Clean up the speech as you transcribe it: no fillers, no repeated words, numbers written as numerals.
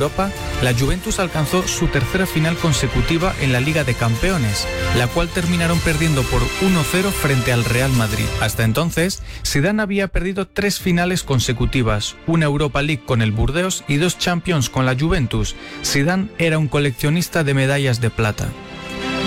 Europa, la Juventus alcanzó su tercera final consecutiva en la Liga de Campeones, la cual terminaron perdiendo por 1-0 frente al Real Madrid. Hasta entonces, Zidane había perdido 3 finales consecutivas, una Europa League con el Burdeos y 2 Champions con la Juventus. Zidane era un coleccionista de medallas de plata.